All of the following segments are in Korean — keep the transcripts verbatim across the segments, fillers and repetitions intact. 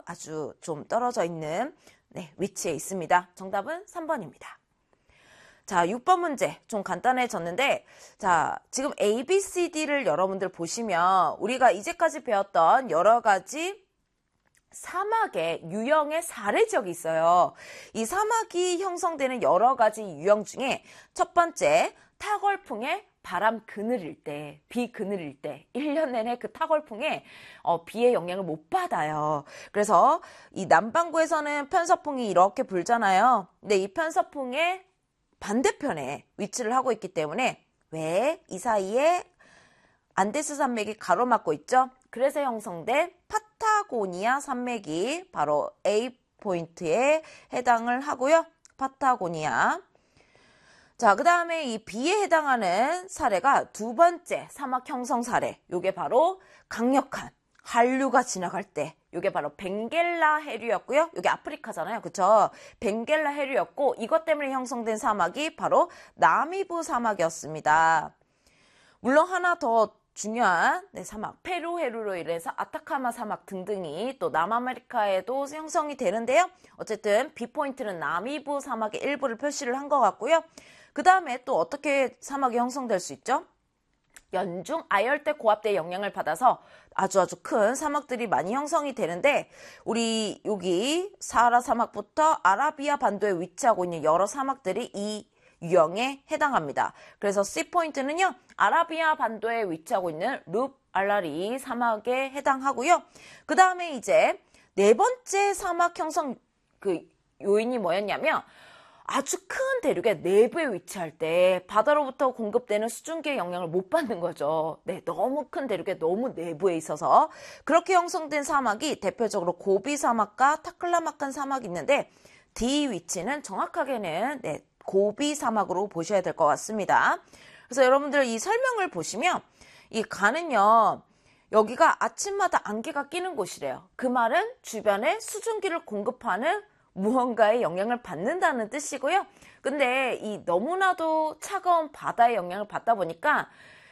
아주 좀 떨어져 있는 네, 위치에 있습니다. 정답은 삼 번입니다. 자, 육 번 문제 좀 간단해졌는데, 자, 지금 A, B, C, D를 여러분들 보시면 우리가 이제까지 배웠던 여러 가지 사막의 유형의 사례 지역이 있어요. 이 사막이 형성되는 여러 가지 유형 중에 첫 번째, 타걸풍에 바람 그늘일 때, 비 그늘일 때, 일 년 내내 그 타걸풍에 어, 비의 영향을 못 받아요. 그래서 이 남반구에서는 편서풍이 이렇게 불잖아요. 근데 이 편서풍의 반대편에 위치를 하고 있기 때문에 왜 이 사이에 안데스 산맥이 가로막고 있죠? 그래서 형성된 파타고니아 산맥이 바로 A 포인트에 해당을 하고요. 파타고니아. 자, 그 다음에 이 B에 해당하는 사례가 두 번째 사막 형성 사례. 요게 바로 강력한 한류가 지나갈 때, 요게 바로 벵겔라 해류였고요. 요게 아프리카잖아요. 그쵸? 벵겔라 해류였고, 이것 때문에 형성된 사막이 바로 나미부 사막이었습니다. 물론 하나 더 중요한 네, 사막, 페루 해류로 인해서 아타카마 사막 등등이 또 남아메리카에도 형성이 되는데요. 어쨌든 B포인트는 나미부 사막의 일부를 표시를 한 것 같고요. 그 다음에 또 어떻게 사막이 형성될 수 있죠? 연중 아열대 고압대의 영향을 받아서 아주 아주 큰 사막들이 많이 형성이 되는데, 우리 여기 사하라 사막부터 아라비아 반도에 위치하고 있는 여러 사막들이 이 유형에 해당합니다. 그래서 C포인트는요, 아라비아 반도에 위치하고 있는 룹 알라리 사막에 해당하고요. 그 다음에 이제 네 번째 사막 형성 그 요인이 뭐였냐면, 아주 큰 대륙의 내부에 위치할 때 바다로부터 공급되는 수증기의 영향을 못 받는 거죠. 네, 너무 큰 대륙의 너무 내부에 있어서 그렇게 형성된 사막이 대표적으로 고비 사막과 타클라마칸 사막이 있는데, D 위치는 정확하게는 네, 고비 사막으로 보셔야 될 것 같습니다. 그래서 여러분들 이 설명을 보시면 이 가는요, 여기가 아침마다 안개가 끼는 곳이래요. 그 말은 주변에 수증기를 공급하는 무언가의 영향을 받는다는 뜻이고요. 근데 이 너무나도 차가운 바다의 영향을 받다 보니까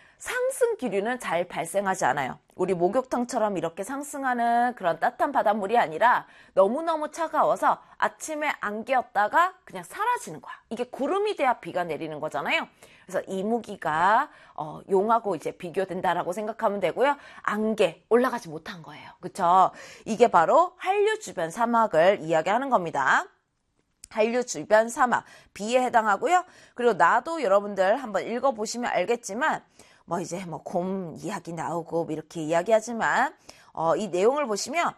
상승 기류는 잘 발생하지 않아요. 우리 목욕탕처럼 이렇게 상승하는 그런 따뜻한 바닷물이 아니라 너무너무 차가워서 아침에 안개였다가 그냥 사라지는 거야. 이게 구름이 돼야 비가 내리는 거잖아요. 그래서 이무기가 어, 용하고 이제 비교된다라고 생각하면 되고요. 안개 올라가지 못한 거예요. 그쵸? 이게 바로 한류 주변 사막을 이야기하는 겁니다. 한류 주변 사막, B에 해당하고요. 그리고 나도 여러분들 한번 읽어보시면 알겠지만, 뭐 이제 뭐 곰 이야기 나오고 이렇게 이야기하지만, 어, 이 내용을 보시면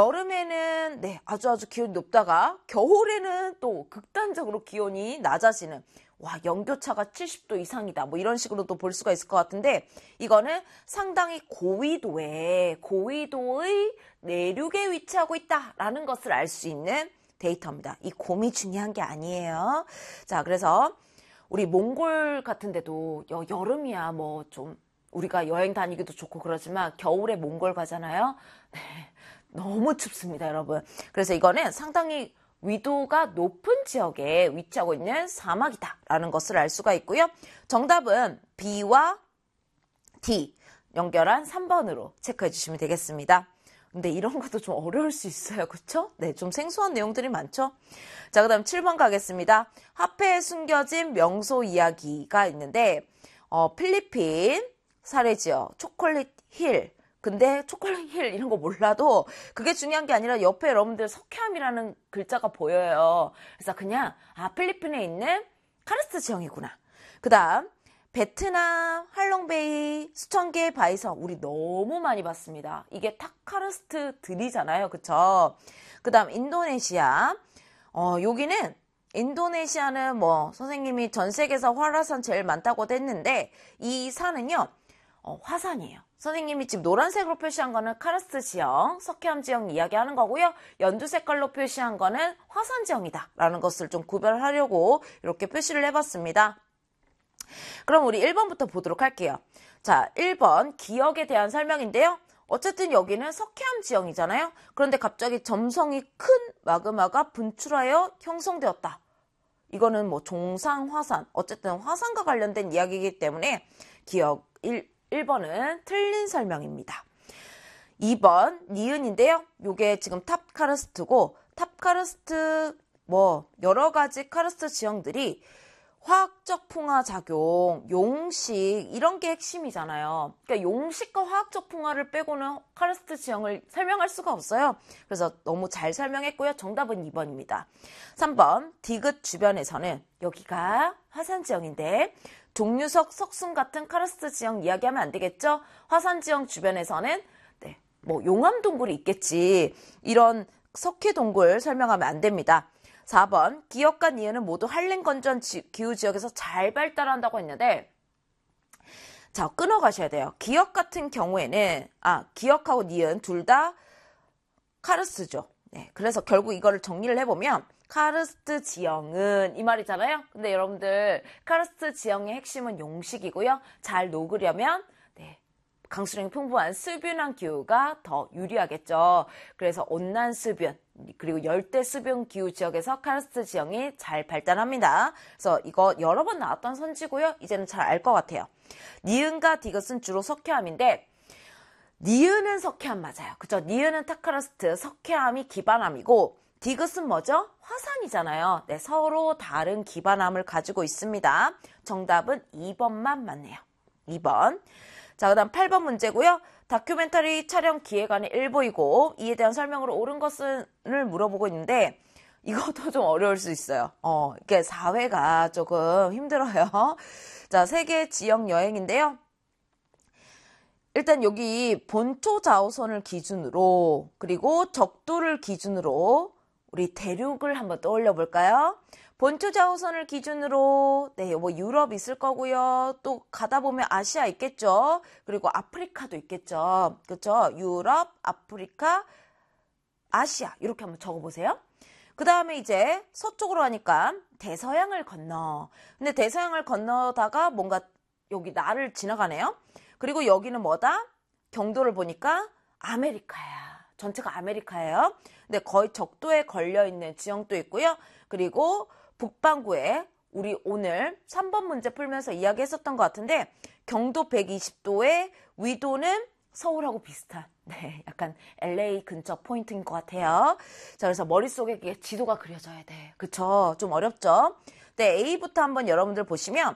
여름에는 네, 아주 아주 기온이 높다가 겨울에는 또 극단적으로 기온이 낮아지는, 와, 연교차가 칠십 도 이상이다, 뭐 이런 식으로도 볼 수가 있을 것 같은데, 이거는 상당히 고위도에 고위도의 내륙에 위치하고 있다라는 것을 알 수 있는 데이터입니다. 이 곰이 중요한 게 아니에요. 자, 그래서 우리 몽골 같은 데도 여, 여름이야 뭐 좀 우리가 여행 다니기도 좋고 그러지만 겨울에 몽골 가잖아요. 네, 너무 춥습니다, 여러분. 그래서 이거는 상당히 위도가 높은 지역에 위치하고 있는 사막이다라는 것을 알 수가 있고요. 정답은 B와 D 연결한 삼 번으로 체크해 주시면 되겠습니다. 근데 이런 것도 좀 어려울 수 있어요. 그쵸? 네, 좀 생소한 내용들이 많죠? 자, 그 다음 칠 번 가겠습니다. 화폐에 숨겨진 명소 이야기가 있는데, 어, 필리핀 사례지역, 초콜릿 힐. 근데 초콜릿 힐 이런 거 몰라도 그게 중요한 게 아니라 옆에 여러분들 석회암이라는 글자가 보여요. 그래서 그냥, 아, 필리핀에 있는 카르스트 지형이구나. 그 다음, 베트남, 할롱베이, 수천 개의 바위섬, 우리 너무 많이 봤습니다. 이게 타카르스트들이잖아요. 그쵸? 그 다음, 인도네시아. 어, 여기는, 인도네시아는 뭐, 선생님이 전 세계에서 활화산 제일 많다고도 했는데, 이 산은요, 어, 화산이에요. 선생님이 지금 노란색으로 표시한 거는 카르스트 지형, 석회암 지형 이야기하는 거고요. 연두 색깔로 표시한 거는 화산 지형이다 라는 것을 좀 구별하려고 이렇게 표시를 해봤습니다. 그럼 우리 일 번부터 보도록 할게요. 자, 일 번 기억에 대한 설명인데요. 어쨌든 여기는 석회암 지형이잖아요. 그런데 갑자기 점성이 큰 마그마가 분출하여 형성되었다. 이거는 뭐 종상화산, 어쨌든 화산과 관련된 이야기이기 때문에 기억 일, 일 번은 틀린 설명입니다. 이 번 니은인데요. 요게 지금 탑 카르스트고 탑 카르스트 뭐 여러 가지 카르스트 지형들이 화학적 풍화 작용, 용식 이런 게 핵심이잖아요. 그러니까 용식과 화학적 풍화를 빼고는 카르스트 지형을 설명할 수가 없어요. 그래서 너무 잘 설명했고요. 정답은 이 번입니다. 삼 번 디귿 주변에서는 여기가 화산 지형인데 종류석, 석순 같은 카르스트 지형 이야기하면 안 되겠죠? 화산 지형 주변에서는 네, 뭐 용암 동굴이 있겠지. 이런 석회 동굴 설명하면 안 됩니다. 사 번 기역과 니은은 모두 한림 건조한 기후 지역에서 잘 발달한다고 했는데 자 끊어 가셔야 돼요. 기역 같은 경우에는 아 기역하고 니은 둘 다 카르스트죠. 네, 그래서 결국 이거를 정리를 해보면 카르스트 지형은 이 말이잖아요. 근데 여러분들 카르스트 지형의 핵심은 용식이고요. 잘 녹으려면 네, 강수량이 풍부한 수변한 기후가 더 유리하겠죠. 그래서 온난 수변 그리고 열대 수변 기후 지역에서 카르스트 지형이 잘 발달합니다. 그래서 이거 여러 번 나왔던 선지고요. 이제는 잘 알 것 같아요. 니은과 디귿은 주로 석회암인데 니은은 석회암 맞아요. 그죠? 니은은 탑카르스트, 석회암이 기반암이고 디귿은 뭐죠? 화산이잖아요. 네, 서로 다른 기반암을 가지고 있습니다. 정답은 이 번만 맞네요. 이 번. 자, 그 다음 팔 번 문제고요. 다큐멘터리 촬영 기획안의 일부이고 이에 대한 설명으로 옳은 것을 물어보고 있는데 이것도 좀 어려울 수 있어요. 어, 이게 사회가 조금 힘들어요. 자, 세계 지역 여행인데요. 일단 여기 본토 자오선을 기준으로 그리고 적도를 기준으로 우리 대륙을 한번 떠올려 볼까요? 본토 자오선을 기준으로 네, 뭐 유럽 있을 거고요. 또 가다 보면 아시아 있겠죠. 그리고 아프리카도 있겠죠. 그렇죠? 유럽, 아프리카, 아시아 이렇게 한번 적어보세요. 그 다음에 이제 서쪽으로 하니까 대서양을 건너. 근데 대서양을 건너다가 뭔가 여기 나를 지나가네요. 그리고 여기는 뭐다? 경도를 보니까 아메리카야. 전체가 아메리카예요. 근데 거의 적도에 걸려있는 지형도 있고요. 그리고 북반구에 우리 오늘 삼 번 문제 풀면서 이야기했었던 것 같은데 경도 백이십 도의 위도는 서울하고 비슷한 네, 약간 엘에이 근처 포인트인 것 같아요. 자, 그래서 머릿속에 이게 지도가 그려져야 돼. 그쵸? 좀 어렵죠? 네, A부터 한번 여러분들 보시면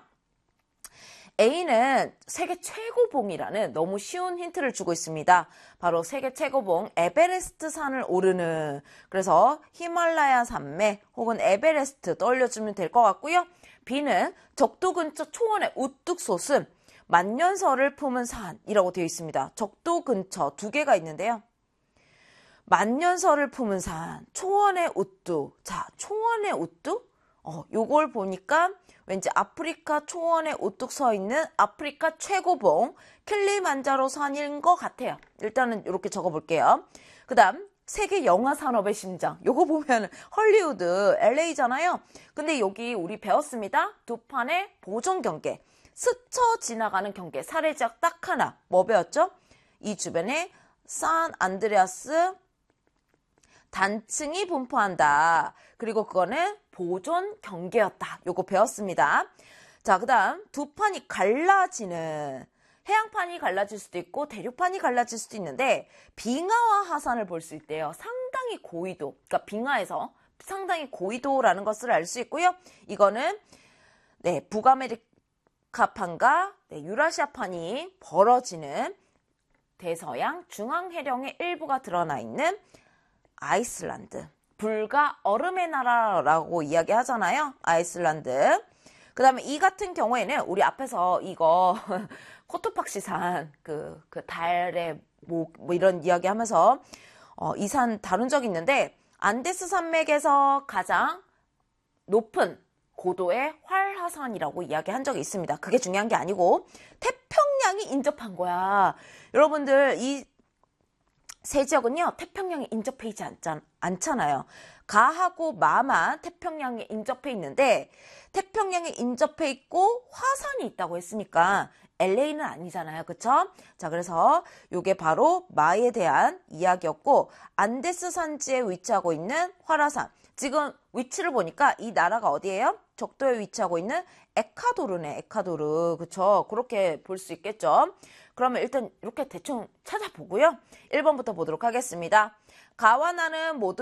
A는 세계 최고봉이라는 너무 쉬운 힌트를 주고 있습니다. 바로 세계 최고봉 에베레스트 산을 오르는 그래서 히말라야 산맥 혹은 에베레스트 떠올려주면 될 것 같고요. B는 적도 근처 초원에 우뚝 솟은 만년설을 품은 산이라고 되어 있습니다. 적도 근처 두 개가 있는데요. 만년설을 품은 산, 초원의 우뚝. 자, 초원의 우뚝? 어, 요걸 보니까 왠지 아프리카 초원에 우뚝 서 있는 아프리카 최고봉 킬리만자로 산인 것 같아요. 일단은 이렇게 적어볼게요. 그 다음 세계 영화 산업의 심장. 요거 보면 헐리우드 엘에이잖아요. 근데 여기 우리 배웠습니다. 두 판의 보존 경계. 스쳐 지나가는 경계. 사례지역 딱 하나. 뭐 배웠죠? 이 주변에 산 안드레아스 단층이 분포한다. 그리고 그거는 보존 경계였다. 요거 배웠습니다. 자, 그 다음 두 판이 갈라지는 해양판이 갈라질 수도 있고 대륙판이 갈라질 수도 있는데 빙하와 하산을 볼 수 있대요. 상당히 고위도, 그러니까 빙하에서 상당히 고위도라는 것을 알 수 있고요. 이거는 네, 북아메리카판과 네, 유라시아판이 벌어지는 대서양 중앙해령의 일부가 드러나 있는 아이슬란드. 불과 얼음의 나라라고 이야기하잖아요. 아이슬란드. 그 다음에 이 같은 경우에는 우리 앞에서 이거 코토팍시산 그, 그 달의 목 뭐 이런 이야기 하면서 어, 이 산 다룬 적이 있는데 안데스 산맥에서 가장 높은 고도의 활화산이라고 이야기한 적이 있습니다. 그게 중요한 게 아니고 태평양이 인접한 거야. 여러분들 이 세 지역은요 태평양에 인접해 있지 않잖, 않잖아요. 가하고 마만 태평양에 인접해 있는데 태평양에 인접해 있고 화산이 있다고 했으니까 엘에이는 아니잖아요. 그쵸? 자, 그래서 이게 바로 마에 대한 이야기였고 안데스 산지에 위치하고 있는 활화산. 지금 위치를 보니까 이 나라가 어디예요? 적도에 위치하고 있는 에콰도르네. 에콰도르. 그쵸? 그렇게 볼 수 있겠죠? 그러면 일단 이렇게 대충 찾아보고요. 일 번부터 보도록 하겠습니다. 가와 나는 모두